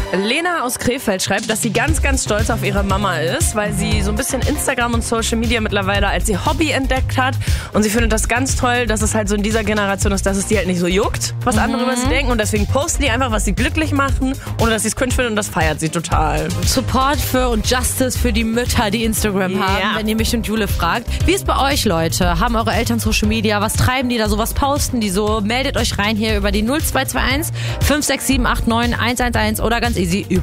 Lena aus Krefeld schreibt, dass sie ganz, ganz stolz auf ihre Mama ist, weil sie so ein bisschen Instagram und Social Media mittlerweile als ihr Hobby entdeckt hat. Und sie findet das ganz toll, dass es halt so in dieser Generation ist, dass es die halt nicht so juckt, was andere über sie denken. Und deswegen posten die einfach, was sie glücklich machen, ohne dass sie es cringe finden. Und das feiert sie total. Support für und Justice für die Mütter, die Instagram haben, wenn ihr mich und Jule fragt. Wie ist bei euch, Leute? Haben eure Eltern Social Media? Was treiben die da so? Was posten die so? Meldet euch rein hier über die 0221 56789 111 oder ganz easy über